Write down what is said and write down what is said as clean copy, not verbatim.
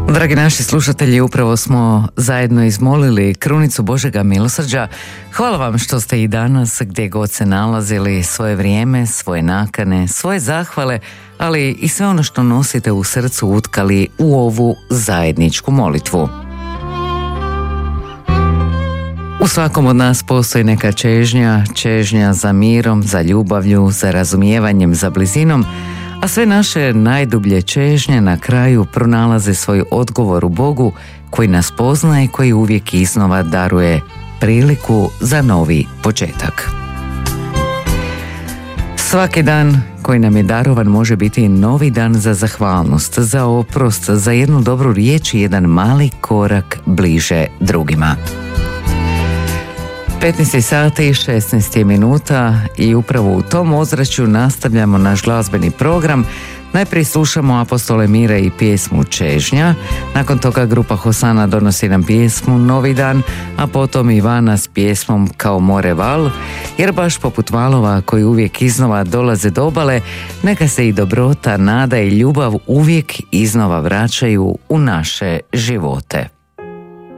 Dragi naši slušatelji, upravo smo zajedno izmolili krunicu Božega milosrđa. Hvala vam što ste i danas, gdje god se nalazili, svoje vrijeme, svoje nakane, svoje zahvale, ali i sve ono što nosite u srcu utkali u ovu zajedničku molitvu. U svakom od nas postoji neka čežnja za mirom, za ljubavlju, za razumijevanjem, za blizinom, a sve naše najdublje čežnje na kraju pronalaze svoj odgovor u Bogu koji nas poznaje i koji uvijek iznova daruje priliku za novi početak. Svaki dan koji nam je darovan može biti novi dan za zahvalnost, za oprost, za jednu dobru riječ i jedan mali korak bliže drugima. 15 sati i 16 minuta i upravo u tom ozračju nastavljamo naš glazbeni program. Najprije slušamo Apostole Mire i pjesmu Čežnja, nakon toga grupa Hosana donosi nam pjesmu Novi dan, a potom Ivana s pjesmom Kao more val, jer baš poput valova koji uvijek iznova dolaze do obale, neka se i dobrota, nada i ljubav uvijek iznova vraćaju u naše živote.